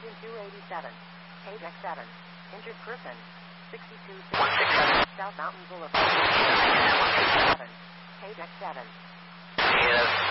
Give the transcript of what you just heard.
Engine 287. Page X7. Injured person. 6267 South Mountain Boulevard. 167. Page X7. Negative.